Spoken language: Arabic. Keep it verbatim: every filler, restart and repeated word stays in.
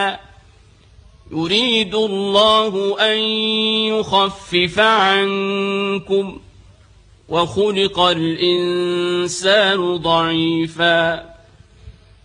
يريد الله أن يخفف عنكم وخلق الإنسان ضعيفا